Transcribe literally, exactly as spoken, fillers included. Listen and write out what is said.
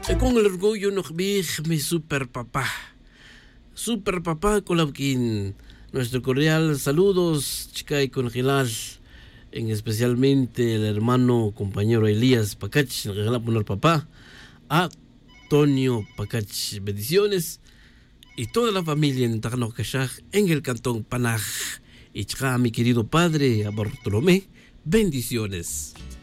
Con el orgullo nos vi mi super papá. Super papá Colauquín. Nuestro cordial saludos, chica y congelar. En especialmente el hermano compañero Elías Pacach, el regala poner papá. A Tonio Pacach, bendiciones. Y toda la familia en Tacno Cachaj, en el cantón Panaj. Y chica, mi querido padre, a Bartolomé, bendiciones.